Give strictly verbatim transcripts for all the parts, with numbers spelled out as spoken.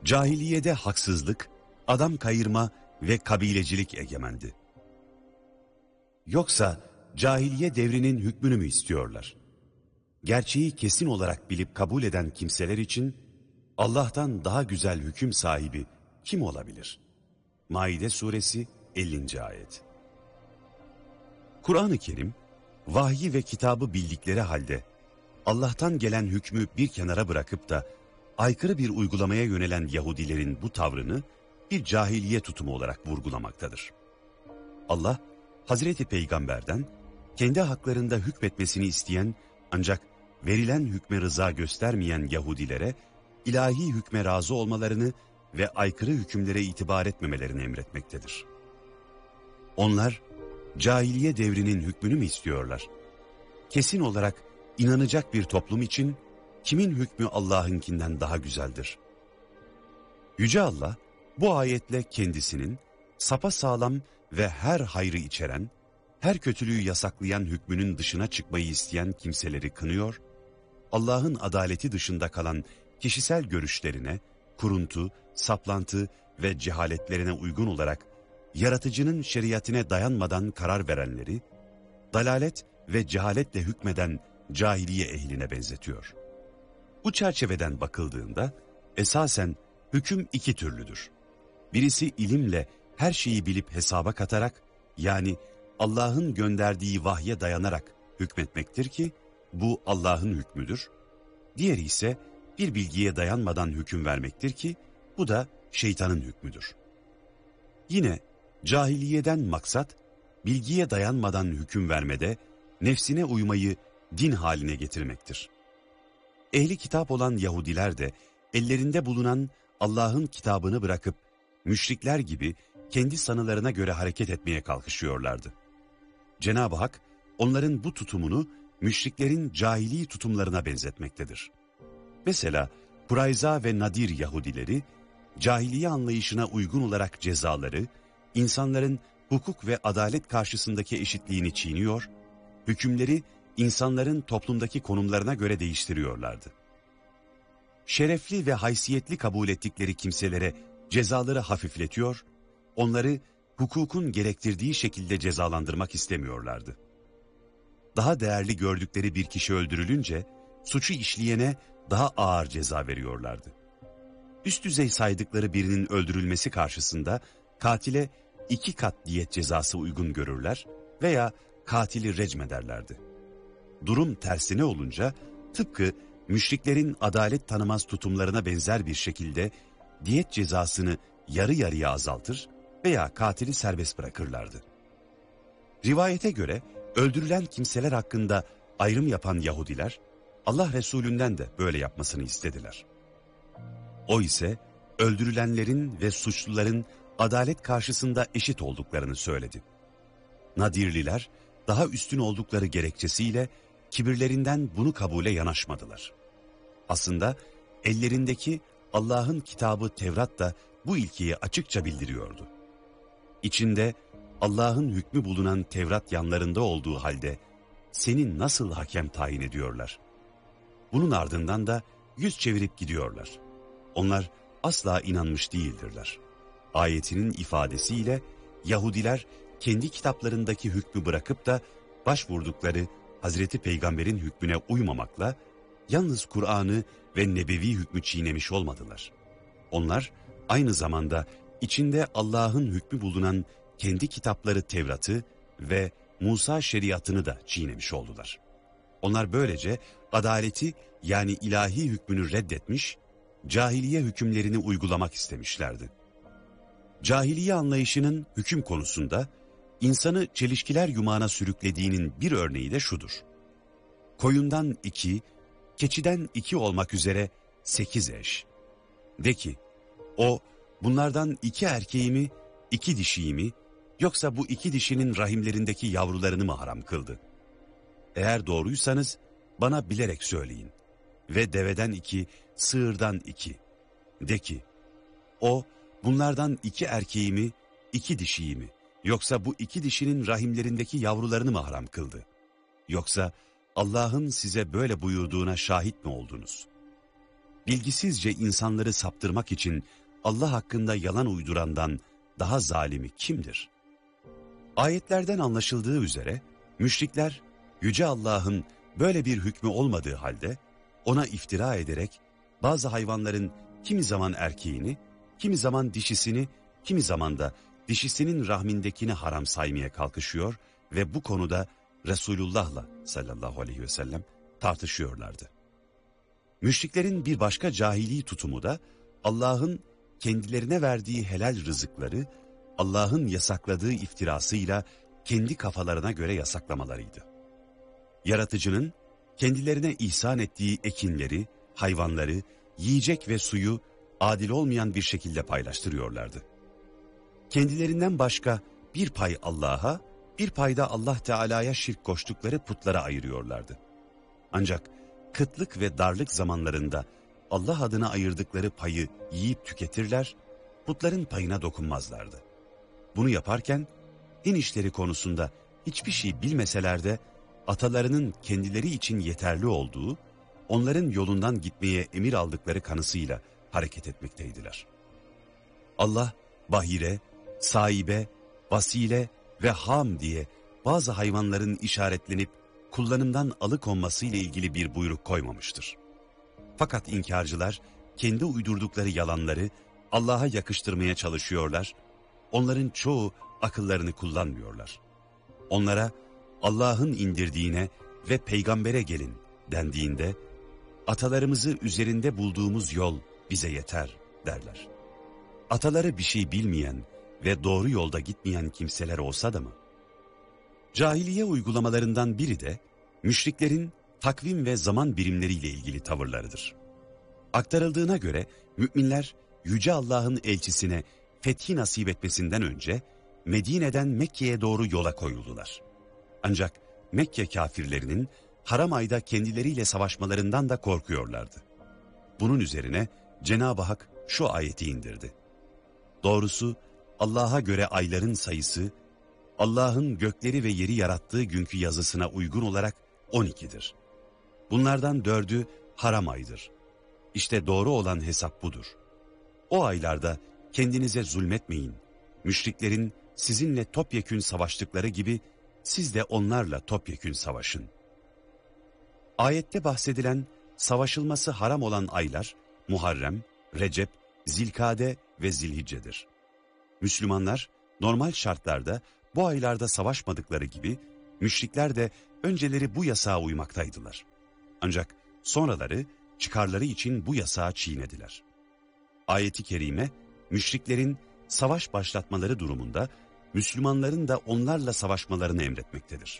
Cahiliyede haksızlık, adam kayırma ve kabilecilik egemendi. Yoksa cahiliye devrinin hükmünü mü istiyorlar? Gerçeği kesin olarak bilip kabul eden kimseler için Allah'tan daha güzel hüküm sahibi kim olabilir? Maide suresi ellinci ayet. Kur'an-ı Kerim, vahyi ve kitabı bildikleri halde Allah'tan gelen hükmü bir kenara bırakıp da aykırı bir uygulamaya yönelen Yahudilerin bu tavrını bir cahiliye tutumu olarak vurgulamaktadır. Allah, Hazreti Peygamber'den kendi haklarında hükmetmesini isteyen ancak verilen hükme rıza göstermeyen Yahudilere ilahi hükme razı olmalarını ve aykırı hükümlere itibar etmemelerini emretmektedir. Onlar, cahiliye devrinin hükmünü mü istiyorlar? Kesin olarak inanacak bir toplum için kimin hükmü Allah'ınkinden daha güzeldir? Yüce Allah, bu ayetle kendisinin sapasağlam ve her hayrı içeren, her kötülüğü yasaklayan hükmünün dışına çıkmayı isteyen kimseleri kınıyor, Allah'ın adaleti dışında kalan kişisel görüşlerine, kuruntu, saplantı ve cehaletlerine uygun olarak yaratıcının şeriatine dayanmadan karar verenleri, dalalet ve cehaletle hükmeden cahiliye ehline benzetiyor. Bu çerçeveden bakıldığında esasen hüküm iki türlüdür. Birisi ilimle her şeyi bilip hesaba katarak, yani Allah'ın gönderdiği vahye dayanarak hükmetmektir ki bu Allah'ın hükmüdür. Diğeri ise bir bilgiye dayanmadan hüküm vermektir ki bu da şeytanın hükmüdür. Yine cahiliyeden maksat bilgiye dayanmadan hüküm vermede nefsine uymayı din haline getirmektir. Ehli kitap olan Yahudiler de ellerinde bulunan Allah'ın kitabını bırakıp müşrikler gibi kendi sanılarına göre hareket etmeye kalkışıyorlardı. Cenab-ı Hak onların bu tutumunu müşriklerin cahili tutumlarına benzetmektedir. Mesela Kurayza ve Nadir Yahudileri cahiliye anlayışına uygun olarak cezaları, insanların hukuk ve adalet karşısındaki eşitliğini çiğniyor, hükümleri insanların toplumdaki konumlarına göre değiştiriyorlardı. Şerefli ve haysiyetli kabul ettikleri kimselere cezaları hafifletiyor, onları hukukun gerektirdiği şekilde cezalandırmak istemiyorlardı. Daha değerli gördükleri bir kişi öldürülünce suçu işleyene daha ağır ceza veriyorlardı. Üst düzey saydıkları birinin öldürülmesi karşısında katile iki kat diyet cezası uygun görürler veya katili recmederlerdi. Durum tersine olunca tıpkı müşriklerin adalet tanımaz tutumlarına benzer bir şekilde diyet cezasını yarı yarıya azaltır veya katili serbest bırakırlardı. Rivayete göre öldürülen kimseler hakkında ayrım yapan Yahudiler, Allah Resulünden de böyle yapmasını istediler. O ise öldürülenlerin ve suçluların adalet karşısında eşit olduklarını söyledi. Nadirliler daha üstün oldukları gerekçesiyle kibirlerinden bunu kabule yanaşmadılar. Aslında ellerindeki Allah'ın kitabı Tevrat da bu ilkeyi açıkça bildiriyordu. İçinde Allah'ın hükmü bulunan Tevrat yanlarında olduğu halde seni nasıl hakem tayin ediyorlar? Bunun ardından da yüz çevirip gidiyorlar. Onlar asla inanmış değildirler. Ayetinin ifadesiyle Yahudiler kendi kitaplarındaki hükmü bırakıp da başvurdukları Hazreti Peygamber'in hükmüne uymamakla yalnız Kur'an'ı ve nebevi hükmü çiğnemiş olmadılar. Onlar aynı zamanda içinde Allah'ın hükmü bulunan kendi kitapları Tevrat'ı ve Musa şeriatını da çiğnemiş oldular. Onlar böylece adaleti yani ilahi hükmünü reddetmiş, cahiliye hükümlerini uygulamak istemişlerdi. Cahiliye anlayışının hüküm konusunda insanı çelişkiler yumağına sürüklediğinin bir örneği de şudur. Koyundan iki, keçiden iki olmak üzere sekiz eş. De ki, o bunlardan iki erkeği mi, iki dişiyi mi, yoksa bu iki dişinin rahimlerindeki yavrularını mı haram kıldı? Eğer doğruysanız bana bilerek söyleyin. Ve deveden iki, sığırdan iki. De ki, o bunlardan iki erkeği mi, iki dişiyi mi, yoksa bu iki dişinin rahimlerindeki yavrularını mı haram kıldı? Yoksa Allah'ın size böyle buyurduğuna şahit mi oldunuz? bilgisizce insanları saptırmak için Allah hakkında yalan uydurandan daha zalimi kimdir? Ayetlerden anlaşıldığı üzere müşrikler Yüce Allah'ın böyle bir hükmü olmadığı halde ona iftira ederek bazı hayvanların kimi zaman erkeğini, kimi zaman dişisini, kimi zaman da dişisinin rahmindekini haram saymaya kalkışıyor ve bu konuda Resulullah'la sallallahu aleyhi ve sellem tartışıyorlardı. Müşriklerin bir başka cahili tutumu da Allah'ın kendilerine verdiği helal rızıkları Allah'ın yasakladığı iftirasıyla kendi kafalarına göre yasaklamalarıydı. Yaratıcının kendilerine ihsan ettiği ekinleri, hayvanları, yiyecek ve suyu adil olmayan bir şekilde paylaştırıyorlardı. Kendilerinden başka bir pay Allah'a, bir pay da Allah Teala'ya şirk koştukları putlara ayırıyorlardı. Ancak kıtlık ve darlık zamanlarında Allah adına ayırdıkları payı yiyip tüketirler, putların payına dokunmazlardı. Bunu yaparken din işleri konusunda hiçbir şey bilmeseler de atalarının kendileri için yeterli olduğu, onların yolundan gitmeye emir aldıkları kanısıyla hareket etmekteydiler. Allah, bahire, sahibe, vasile ve ham diye bazı hayvanların işaretlenip kullanımdan alıkonması ile ilgili bir buyruk koymamıştır. Fakat inkarcılar kendi uydurdukları yalanları Allah'a yakıştırmaya çalışıyorlar, onların çoğu akıllarını kullanmıyorlar. Onlara Allah'ın indirdiğine ve peygambere gelin dendiğinde, atalarımızı üzerinde bulduğumuz yol bize yeter derler. Ataları bir şey bilmeyen ve doğru yolda gitmeyen kimseler olsa da mı? Cahiliye uygulamalarından biri de müşriklerin takvim ve zaman birimleriyle ilgili tavırlarıdır. Aktarıldığına göre müminler Yüce Allah'ın elçisine fethi nasip etmesinden önce Medine'den Mekke'ye doğru yola koyuldular. Ancak Mekke kafirlerinin haram ayda kendileriyle savaşmalarından da korkuyorlardı. Bunun üzerine Cenab-ı Hak şu ayeti indirdi. Doğrusu Allah'a göre ayların sayısı, Allah'ın gökleri ve yeri yarattığı günkü yazısına uygun olarak on ikidir. Bunlardan dördü haram aydır. İşte doğru olan hesap budur. O aylarda kendinize zulmetmeyin. Müşriklerin sizinle topyekün savaştıkları gibi siz de onlarla topyekün savaşın. Ayette bahsedilen savaşılması haram olan aylar Muharrem, Recep, Zilkade ve Zilhicce'dir. Müslümanlar normal şartlarda bu aylarda savaşmadıkları gibi müşrikler de önceleri bu yasağa uymaktaydılar. Ancak sonraları çıkarları için bu yasağı çiğnediler. Ayet-i kerime müşriklerin savaş başlatmaları durumunda Müslümanların da onlarla savaşmalarını emretmektedir.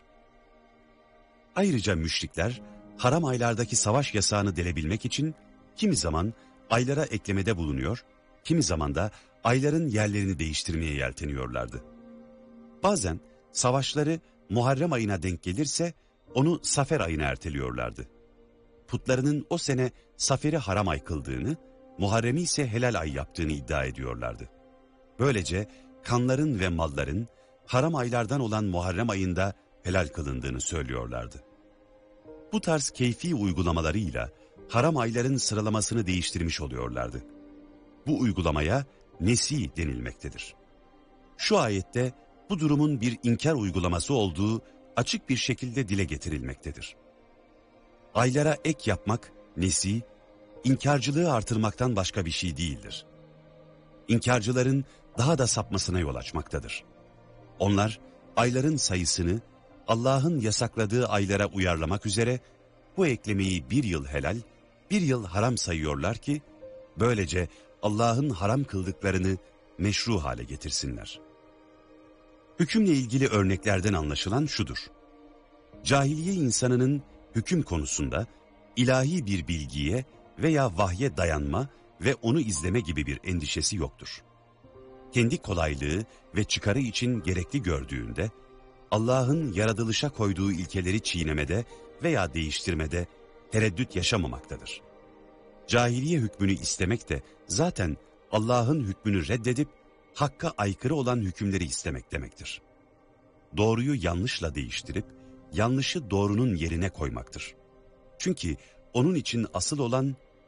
Ayrıca müşrikler haram aylardaki savaş yasağını delebilmek için kimi zaman aylara eklemede bulunuyor, kimi zaman da ayların yerlerini değiştirmeye yelteniyorlardı. Bazen savaşları Muharrem ayına denk gelirse onu Safer ayına erteliyorlardı. Putlarının o sene Safer'i haram ay kıldığını, Muharrem'i ise helal ay yaptığını iddia ediyorlardı. Böylece kanların ve malların haram aylardan olan Muharrem ayında helal kılındığını söylüyorlardı. Bu tarz keyfi uygulamalarıyla haram ayların sıralamasını değiştirmiş oluyorlardı. Bu uygulamaya nesi denilmektedir. Şu ayette bu durumun bir inkar uygulaması olduğu açık bir şekilde dile getirilmektedir. Aylara ek yapmak, nesi, inkarcılığı artırmaktan başka bir şey değildir. İnkarcıların daha da sapmasına yol açmaktadır. Onlar ayların sayısını Allah'ın yasakladığı aylara uyarlamak üzere bu eklemeyi bir yıl helal, bir yıl haram sayıyorlar ki böylece Allah'ın haram kıldıklarını meşru hale getirsinler. Hükümle ilgili örneklerden anlaşılan şudur. Cahiliye insanının hüküm konusunda ilahi bir bilgiye veya vahye dayanma ve onu izleme gibi bir endişesi yoktur. Kendi kolaylığı ve çıkarı için gerekli gördüğünde, Allah'ın yaratılışa koyduğu ilkeleri çiğnemede veya değiştirmede tereddüt yaşamamaktadır. Cahiliye hükmünü istemek de zaten Allah'ın hükmünü reddedip hakka aykırı olan hükümleri istemek demektir. Doğruyu yanlışla değiştirip yanlışı doğrunun yerine koymaktır. Çünkü onun için asıl olan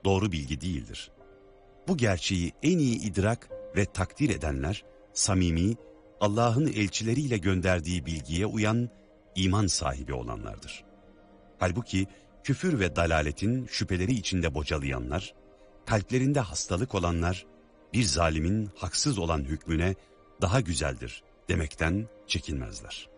doğru bilgi değildir. Bu gerçeği en iyi idrak ve takdir edenler, samimi, Allah'ın elçileriyle gönderdiği bilgiye uyan, iman sahibi olanlardır. Halbuki küfür ve dalaletin şüpheleri içinde bocalayanlar, kalplerinde hastalık olanlar, bir zalimin haksız olan hükmüne daha güzeldir demekten çekinmezler.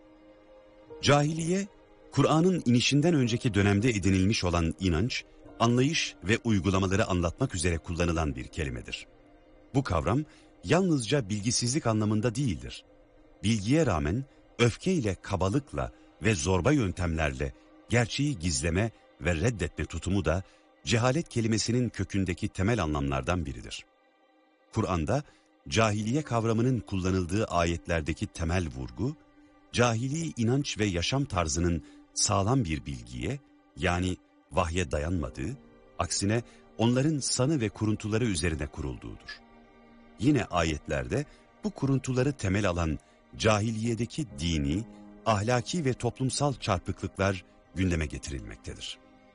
Cahiliye, Kur'an'ın inişinden önceki dönemde edinilmiş olan inanç, anlayış ve uygulamaları anlatmak üzere kullanılan bir kelimedir. Bu kavram yalnızca bilgisizlik anlamında değildir. Bilgiye rağmen öfkeyle, kabalıkla ve zorba yöntemlerle gerçeği gizleme ve reddetme tutumu da cehalet kelimesinin kökündeki temel anlamlardan biridir. Kur'an'da cahiliye kavramının kullanıldığı ayetlerdeki temel vurgu, cahili inanç ve yaşam tarzının sağlam bir bilgiye, yani vahye dayanmadığı, aksine onların sanı ve kuruntuları üzerine kurulduğudur. Yine ayetlerde bu kuruntuları temel alan cahiliyedeki dini, ahlaki ve toplumsal çarpıklıklar gündeme getirilmektedir.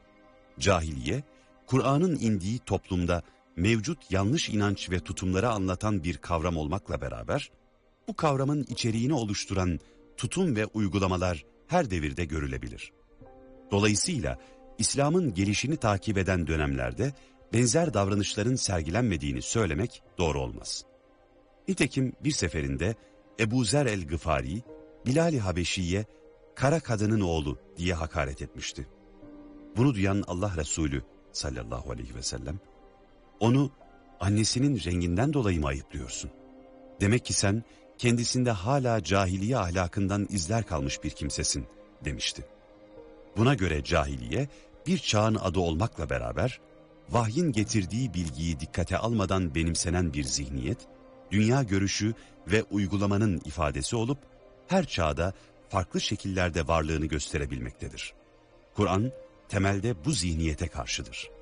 Cahiliye, Kur'an'ın indiği toplumda mevcut yanlış inanç ve tutumları anlatan bir kavram olmakla beraber, bu kavramın içeriğini oluşturan tutum ve uygulamalar her devirde görülebilir. Dolayısıyla İslam'ın gelişini takip eden dönemlerde benzer davranışların sergilenmediğini söylemek doğru olmaz. Nitekim bir seferinde Ebu Zer el-Gıfari, Bilal-i Habeşi'ye kara kadının oğlu diye hakaret etmişti. Bunu duyan Allah Resulü sallallahu aleyhi ve sellem, onu annesinin renginden dolayı mı ayıplıyorsun? Demek ki sen kendisinde hala cahiliye ahlakından izler kalmış bir kimsesin demişti. Buna göre cahiliye bir çağın adı olmakla beraber vahyin getirdiği bilgiyi dikkate almadan benimsenen bir zihniyet, dünya görüşü ve uygulamanın ifadesi olup her çağda farklı şekillerde varlığını gösterebilmektedir. Kur'an temelde bu zihniyete karşıdır.